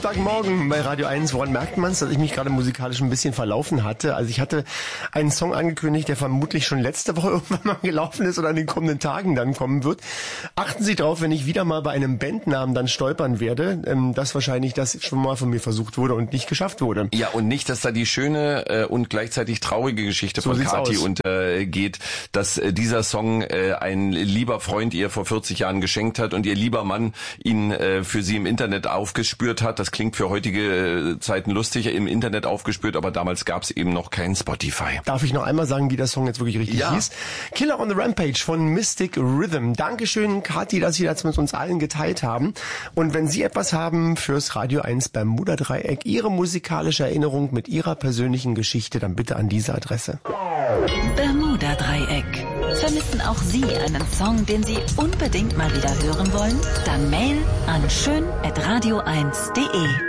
Dienstagmorgen bei Radio 1. Woran merkt man es, dass ich mich gerade musikalisch ein bisschen verlaufen hatte? Also ich hatte einen Song angekündigt, der vermutlich schon letzte Woche irgendwann mal gelaufen ist oder in den kommenden Tagen dann kommen wird. Achten Sie drauf, wenn ich wieder mal bei einem Bandnamen dann stolpern werde, dass wahrscheinlich das schon mal von mir versucht wurde und nicht geschafft wurde. Ja, und nicht, dass da die schöne und gleichzeitig traurige Geschichte von Kathi untergeht, dass dieser Song ein lieber Freund ihr vor 40 Jahren geschenkt hat und ihr lieber Mann ihn für sie im Internet aufgespürt hat. Das klingt für heutige Zeiten lustig, im Internet aufgespürt, aber damals gab es eben noch kein Spotify. Darf ich noch einmal sagen, wie der Song jetzt wirklich richtig hieß? Killer on the Rampage von Mystic Rhythm. Dankeschön, Kathi, dass Sie das mit uns allen geteilt haben. Und wenn Sie etwas haben fürs Radio 1 Bermuda-Dreieck, Ihre musikalische Erinnerung mit Ihrer persönlichen Geschichte, dann bitte an diese Adresse. Bermuda-Dreieck. Vermissen auch Sie einen Song, den Sie unbedingt mal wieder hören wollen? Dann Mail an schön@radio1.de.